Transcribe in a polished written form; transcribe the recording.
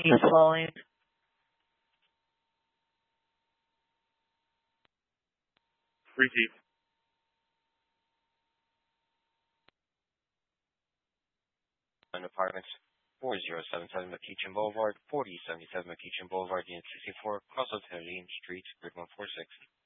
He's flowing. Receive. Apartments 4077 McEachin Boulevard, 4077 McEachin Boulevard, Unit 64, Cross Hotel Street, Grid 146.